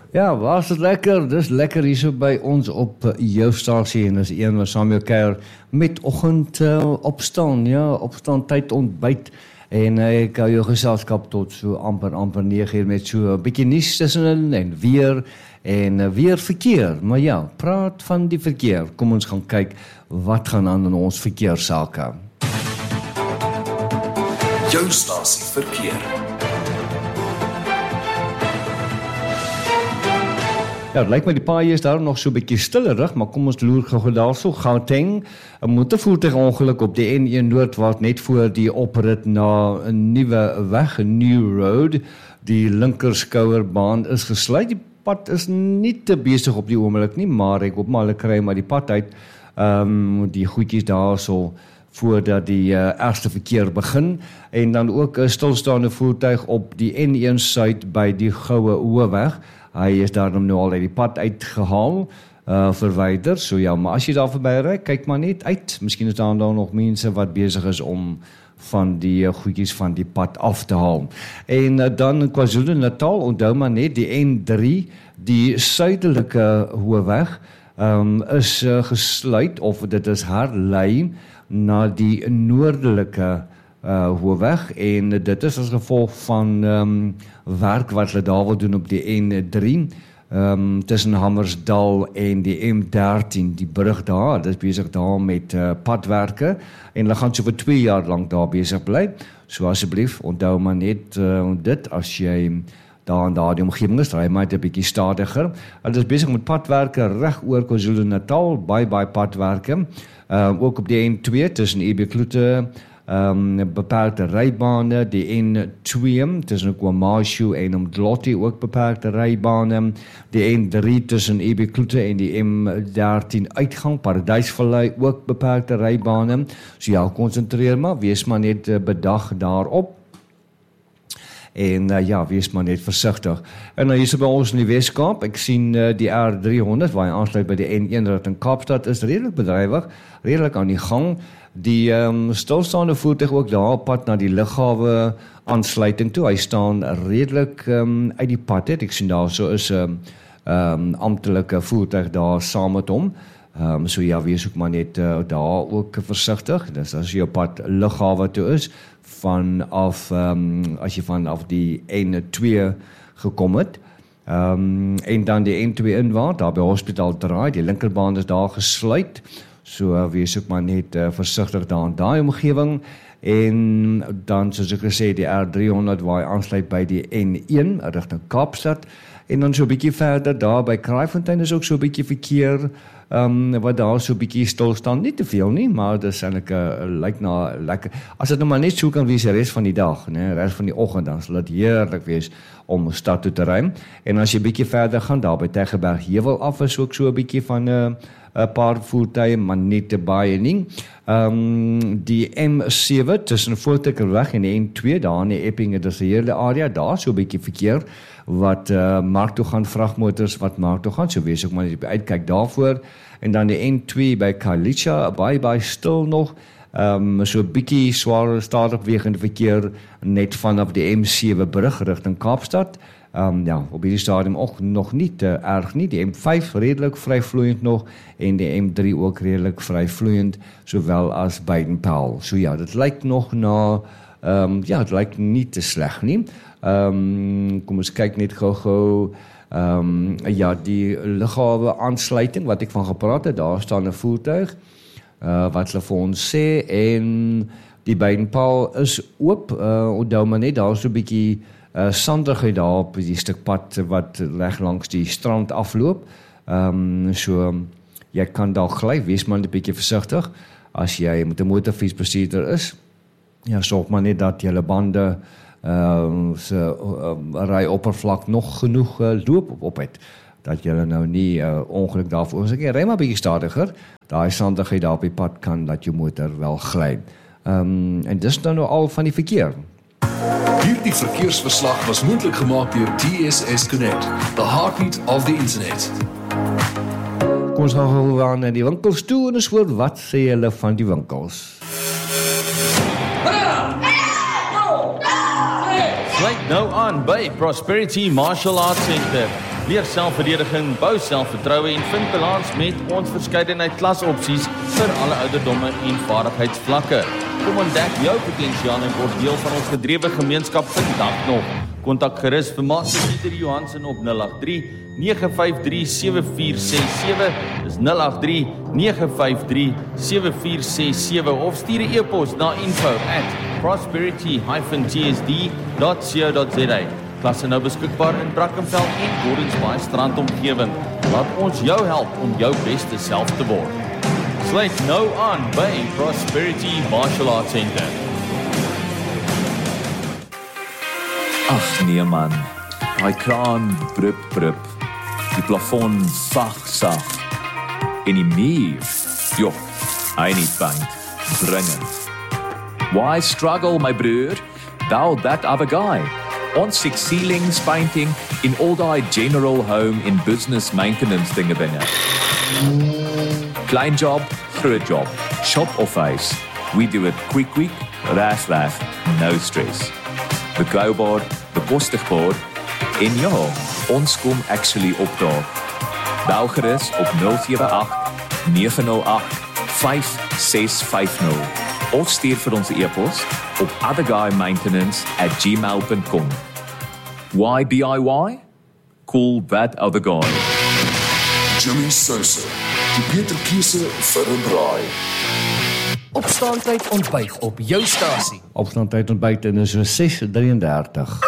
Ja, was het lekker. Dis lekker hier so by ons op jou stasie en dis een wat saam jou kuier met oggend opstaan, ja, opstaan tyd ontbyt en ek hou jou geselskap tot so amper 9 uur met so 'n bietjie nuus tussenin en weer verkeer. Maar ja, praat van die verkeer. Kom ons gaan kyk wat gaan aan in ons verkeerssake. Jou stasie verkeer. Ja, het lyk my die paai is daar nog so 'n bietjie stillerig, maar kom ons loer gou daarso. Gauteng, 'n motorvoertuigongeluk op die N1 Noord wat net voor die oprit na 'n nuwe weg, 'n new road. Die linkerskouerbaan is gesluit. Die pad is nie te besig op die oomblik nie, maar ek hoop maar hulle kry maar die pad uit. Die goedjies daarso voordat die ergste verkeer begin en dan ook 'n stilstaande voertuig op die N1 Suid by die Goue Hoëweg. Hy is daarom nou al uit die pad uitgehaal, verwyder, so ja, maar as jy daar verby ry, kyk maar net uit, miskien is daar nog mense wat besig is om van die goedjies van die pad af te haal. En dan in KwaZulu-Natal, onthou maar net, die N3, die suidelike hoëweg, is gesluit, of dit is herlei na die noordelike hoëweg, en dit is as gevolg van werk wat hulle daar wil doen op die N3, tussen Hammersdal en die M13, die brug daar, dit is besig daar met padwerke, en hulle gaan so vir 2 jaar lang daar besig bly, so asseblief, onthou maar net dit, as jy daar en daar die omgewing is, draai maar 'n bietjie stadiger. Hulle is besig met padwerke reg oor KwaZulu-Natal, baie padwerke, ook op die N2 tussen Ebekloete, beperkte rybane, die N2 tussen KwaMashu en Umdloti ook beperkte rybane, die N3 tussen Ebekloete en die M13 uitgang, Paradysvallei ook beperkte rybane, so ja, konsentreer maar, wees maar net bedag daarop. En ja, wees maar net versigtig. En nou hier by ons in die Weskaap, ek sien die R300, waar hy aansluit by die N1 rigting Kaapstad, is redelik bedrywig, redelik aan die gang. Die stilstaande voertuig ook daar op pad na die lughawe aansluiting toe, hy staan redelik uit die pad het, ek sien daar so is 'n amptelike voertuig daar saam met hom, so ja, wees ook maar net daar ook versigtig, dis as jy op pad lughawe toe is, as jy vanaf die N2 gekom het, en dan die N2 inwaart, daar by Hospitaal draai, die linkerbaan is daar gesluit, so wees ook maar net versigtig daar in daai omgewing, en dan soos ek gesê, die R300 waar hy aansluit by die N1 rigting Kaapstad, en dan so 'n bietjie verder daar by Kraaifontein is ook so 'n bietjie verkeer, wat daar so 'n bietjie stil staan, nie te veel nie, maar dis eintlik lyk na lekker. As dit nou maar net so kan wees die res van die dag, né, res van die oggend, dan sal dit heerlik wees om stad toe te ry. En as jy bietjie verder gaan daar by Teggeberg Heuwel af is ook so 'n bietjie van 'n paar voertuie, maar nie te baie nie. Die M7 tussen Voortrekkerweg en die N2 daar in die Eppinge, dis 'n hele area, daar so 'n bietjie verkeer wat mark toe gaan, vragmotors wat mark toe gaan, so wees ook maar net uitkyk daarvoor. En dan die N2 by Khayelitsha, baie stil nog, so 'n bietjie swaar stadig bewegende verkeer net vanaf die M7 brug rigting Kaapstad. Ja, op hierdie stadium ook nog nie te erg nie, die M5 redelik vryvloeiend nog, en die M3 ook redelik vryvloeiend, sowel as Baden-Powell. So ja, dit lyk nog na, ja, dit lyk nie te sleg nie. Kom ons kyk net gou, ja, die lughawe aansluiting, wat ek van gepraat het, daar staan 'n voertuig, wat hulle vir ons sê, en die Baden-Powell is oop, onthou maar net, daar is so 'n bietjie sandigheid daar op die stuk pad wat reg langs die strand afloop, so jy kan daar gly, wees maar 'n bietjie versigtig, as jy met 'n motorfietsbestuurder is, ja, sorg maar net dat julle bande se ryoppervlak nog genoeg loop op het, dat julle nou nie ongeluk daarvoor is. Ry maar 'n bietjie stadiger, daai sandigheid daar op die pad kan dat jou motor wel gly. En dis dan nou al van die verkeer. Hierdie verkeersverslag was moontlik gemaak deur TSS Connect, the heartbeat of the internet. Kom ons gaan gou aan die winkels toe en ons hoor wat sê hulle van die winkels. Sluit nou aan by Prosperity Martial Arts Center. Leer selfverdediging, bou selfvertroue en vind balans met ons verskeidenheid klasopsies vir alle ouderdomme en vaardigheidsvlakke. Kom ontdek jou potensiaal en word deel van ons gedrewe gemeenskap vandag nog. Kontak gerus vir Master Pieter Johansen op 083 953 7467, dis 083 953 7467 of stuur 'n e-pos na info@prosperity-tsd.co.za. Klasse nou beskikbaar in Brackenfell en Gordons Bay strandomgewing. Laat ons jou help om jou beste self te word. Sluit nou aan by Prosperity Martial Arts Center. Ag nee man, die kraan brup, die plafon sag, en die muur, joh, hy nie paint, dringend. Why struggle my broer, thou that other guy? Ons six ceilings painting in all die general home in business maintenance dinge binne. Klein job, groot job, shop of face, we do it quick, reg, no stress. Betroubaar, bekostigbaar en ja, ons kom actually opdaag. Bel gerus op 078 908 5650 of stuur vir ons e-pos op otherguymaintenance@gmail.com. Why DIY? Call that other guy. Jimmy Sousa, die Peter Kiese vir 'n braai. Opstaantyd ontbyt op jou stasie. Opstaantyd ontbyt en is so 6:33.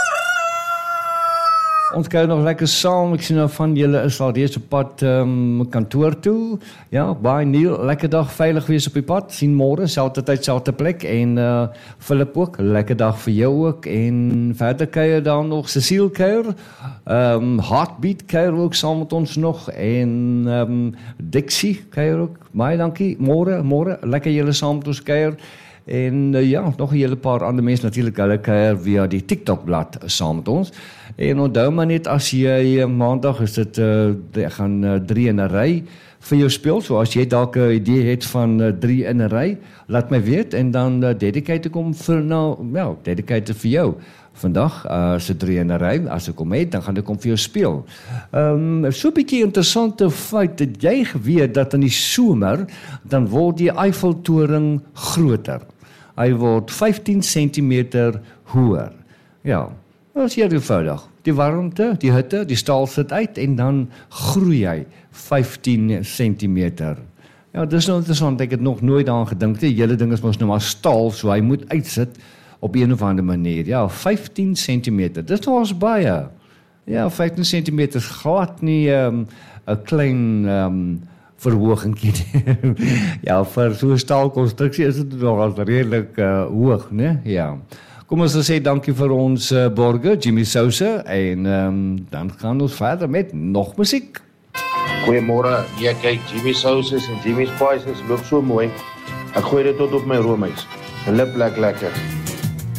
Ons kyk nog lekker saam. Ek sien nou van julle is al reeds op pad kantoor toe. Ja, baie Neil, lekker dag, veilig wees op die pad. Sien môre, selfde tyd, selfde plek. En Philip ook, lekker dag vir jou ook. En verder kuier dan nog Cecile kuier. Heartbeat kuier ook saam met ons nog. En Dixie kuier ook. Baie dankie. Môre, lekker julle saam met ons kuier. En ja, nog 'n hele paar ander mense natuurlik, hulle kuier via die TikTok blad saam met ons. En onthou maar net, as jy maandag is dit gaan 3 in 'n ry vir jou speel. So as jy dalk 'n idee het van 3 in 'n ry, laat my weet en dan dedicate kom vir dedicate vir jou. Vandag as dit 3 in 'n ry, as ek kom het, dan gaan ek kom vir jou speel. So 'n bietjie interessante feit, het jy geweet dat in die somer dan word die Eiffeltoring groter. Hy word 15 cm hoër. Ja, dat is hier eenvoudig. Die warmte, die hitte, die staal sit uit en dan groei hy 15 cm. Ja, dis nou interessant, ek het nog nooit aan gedink. Die hele ding is mos nou maar staal, so hy moet uitsit op een of ander manier. Ja, 15 cm. Dis was baie. Ja, 15 cm is glad nie 'n klein verhogingkie. Ja, vir so 'n staalkonstruksie is dit nogal redelik hoog, né? Ja. Kom ons sê dankie vir ons borger, Jimmy Sousa, en dan gaan ons verder met nog musiek. Goeiemôre, kyk, Jimmy Sousa en Jimmy Spices loop so mooi. Ek gooi dit tot op my roomys. 'n lip lekker.